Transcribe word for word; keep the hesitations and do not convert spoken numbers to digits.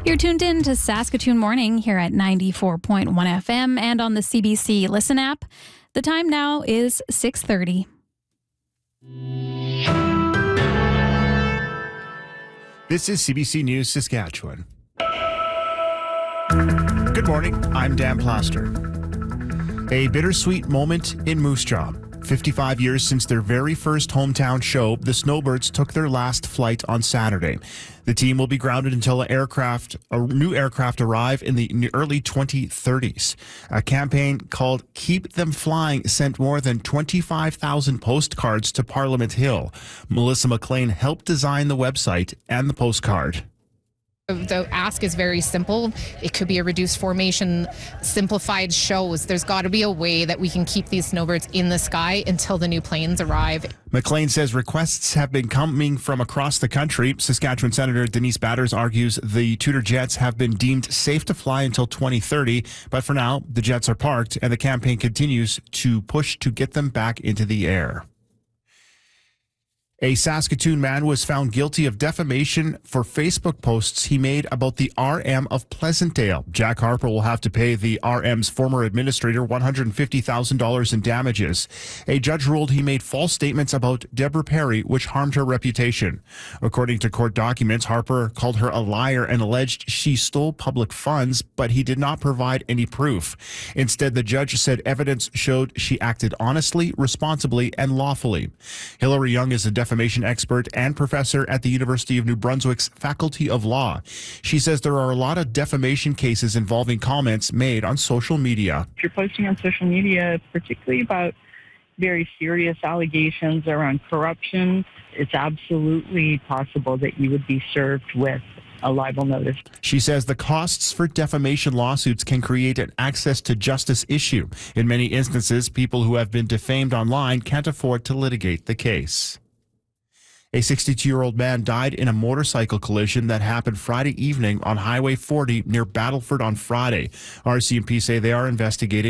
You're tuned in to Saskatoon Morning here at ninety-four point one F M and on the C B C Listen app. The time now is six thirty. This is C B C News Saskatchewan. Good morning, I'm Dan Plaster. A bittersweet moment in Moose Jaw. fifty-five years since their very first hometown show, the Snowbirds took their last flight on Saturday. The team will be grounded until an aircraft, a new aircraft arrive in the early twenty thirties. A campaign called Keep Them Flying sent more than twenty-five thousand postcards to Parliament Hill. Melissa McLean helped design the website and the postcard. The ask is very simple. It could be a reduced formation, simplified shows. There's got to be a way that we can keep these snowbirds in the sky until the new planes arrive. McLean says requests have been coming from across the country. Saskatchewan Senator Denise Batters argues the Tudor jets have been deemed safe to fly until twenty thirty, but for now, the jets are parked and the campaign continues to push to get them back into the air. A Saskatoon man was found guilty of defamation for Facebook posts he made about the R M of Pleasantdale. Jack Harper will have to pay the R M's former administrator one hundred fifty thousand dollars in damages. A judge ruled he made false statements about Deborah Perry, which harmed her reputation. According to court documents, Harper called her a liar and alleged she stole public funds, but he did not provide any proof. Instead, the judge said evidence showed she acted honestly, responsibly, and lawfully. Hillary Young is a defamation expert and professor at the University of New Brunswick's Faculty of Law. She says there are a lot of defamation cases involving comments made on social media. If you're posting on social media, particularly about very serious allegations around corruption, it's absolutely possible that you would be served with a libel notice. She says the costs for defamation lawsuits can create an access to justice issue. In many instances, people who have been defamed online can't afford to litigate the case. A sixty-two-year-old man died in a motorcycle collision that happened Friday evening on Highway forty near Battleford on Friday. R C M P say they are investigating